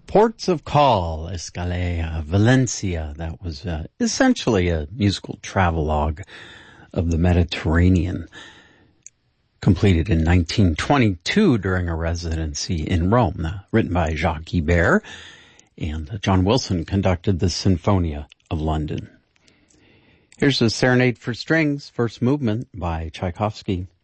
Ports of Call, Escalea, Valencia. That was essentially a musical travelogue of the Mediterranean, completed in 1922 during a residency in Rome, written by Jacques Ibert, and John Wilson conducted the Sinfonia of London. Here's a Serenade for Strings, first movement by Tchaikovsky.